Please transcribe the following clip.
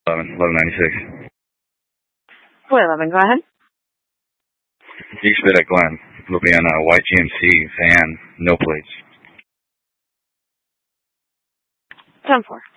1196. 411, go ahead. East Bit at Glen. Will be on a white GMC van, no plates. 10-4.